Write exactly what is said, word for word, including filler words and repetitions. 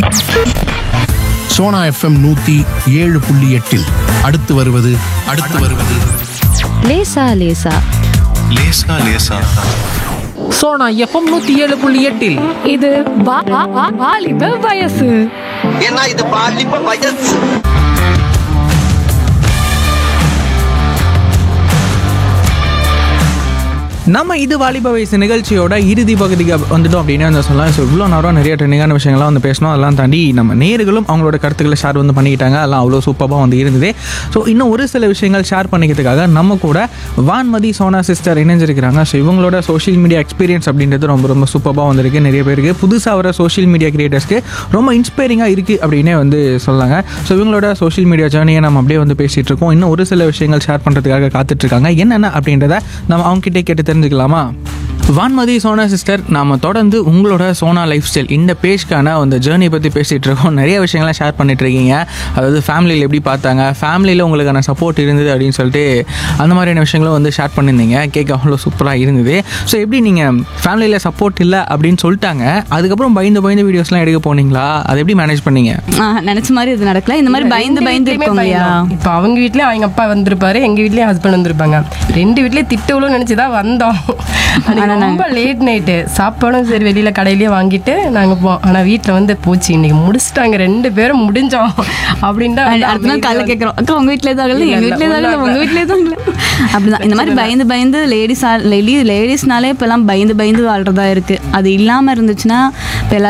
Sona FM நூத்தி ஏழு புள்ளி எட்டில் அடுத்து வருவது அடுத்து வருவது லேசா லேசா லேசா லேசா சோனா எஃப்எம் நூத்தி ஏழு புள்ளி எட்டில் இது வா- வா- வா- வாலிப வயசு. ஏன்னா இது பாலிப்ப வயசு. நம்ம இது வாலிப வயசு நிகழ்ச்சியோட இறுதி பகுதிக்கு வந்துட்டோம் அப்படின்னு வந்து சொல்லலாம். ஸோ இவ்வளோ நேரம் நிறைய ட்ரெண்டிங்கான விஷயங்கள்லாம் வந்து பேசணும். அதெல்லாம் தாண்டி நம்ம நேயர்களும் அவங்களோட கருத்துக்களை ஷேர் வந்து பண்ணிக்கிட்டாங்க. அதெல்லாம் அவ்வளோ சூப்பராக வந்து இருந்தது. ஸோ இன்னும் ஒரு சில விஷயங்கள் ஷேர் பண்ணிக்கிறதுக்காக நம்ம கூட வான்மதி சோனா சிஸ்டர் இணைஞ்சிருக்கிறாங்க. ஸோ இவங்களோட சோஷியல் மீடியா எக்ஸ்பீரியன்ஸ் அப்படின்றது ரொம்ப ரொம்ப சூப்பராக வந்திருக்கு. நிறைய பேருக்கு புதுசாக வர சோஷியல் மீடியா கிரியேட்டர்ஸ்க்கு ரொம்ப இன்ஸ்பைரிங்காக இருக்குது அப்படின்னே வந்து சொல்லாங்க. ஸோ இவங்களோட சோஷியல் மீடியா ஜேர்னியை நம்ம அப்படியே வந்து பேசிகிட்டு இருக்கோம். இன்னும் ஒரு சில விஷயங்கள் ஷேர் பண்ணுறதுக்காக காத்துட்ருக்காங்க. என்னென்ன அப்படின்றத நம்ம அவங்ககிட்டே கேட்டு தெரிஞ்சுக்கலாமா? வான்மதி சோனா சிஸ்டர், நாம் தொடர்ந்து உங்களோட சோனா லைஃப் ஸ்டைல் இந்த பேஜ்க்கான அந்த ஜேர்னி பற்றி பேசிகிட்டு இருக்கோம். நிறைய விஷயங்கள்லாம் ஷேர் பண்ணிட்டுருக்கீங்க. அதாவது ஃபேமிலியில் எப்படி பார்த்தாங்க, ஃபேமிலியில் உங்களுக்கான சப்போர்ட் இருந்தது அப்படின்னு சொல்லிட்டு அந்த மாதிரியான விஷயங்களும் வந்து ஷேர் பண்ணியிருந்தீங்க. கேட்க அவ்வளோ சூப்பராக இருந்தது. ஸோ எப்படி நீங்கள் ஃபேமிலியில் சப்போர்ட் இல்லை அப்படின்னு சொல்லிட்டாங்க, அதுக்கப்புறம் பயந்து பயந்து வீடியோஸ்லாம் எடுக்க போனீங்களா? அதை எப்படி மேனேஜ் பண்ணீங்க? நினைச்ச மாதிரி இது நடக்கல. இந்த மாதிரி பயந்து பயந்து இருக்கோம் இல்லையா? இப்போ அவங்க வீட்லயும் அவங்க அப்பா வந்திருப்பாரு, எங்க வீட்லயும் ஹஸ்பண்ட் வந்திருப்பாங்க. ரெண்டு வீட்லயும் திட்டவுலும் நினைச்சுதான் வந்தோம். ரொம்ப லேட் நைட்டு சாப்பாடும் சரி வெளியில கடையிலயே வாங்கிட்டு நாங்க போவோம். ஆனா வீட்டுல வந்து போச்சு இன்னைக்கு முடிச்சுட்டாங்க, ரெண்டு பேரும் முடிஞ்சோம் அப்படின்ட்டு அடுத்த நாள் காலைல கேட்கறோம், அக்கா உங்க வீட்டுல ஏதாவது எங்க வீட்டுல ஏதாவது உங்க வீட்டுல ஏதாவது அப்படிதான். இந்த மாதிரி பயந்து பயந்து லேடிஸ் லேடிஸ்னாலே இப்பெல்லாம் பயந்து பயந்து வாழ்றதா இருக்கு. அது இல்லாம இருந்துச்சுன்னா இப்ப எல்லாரும்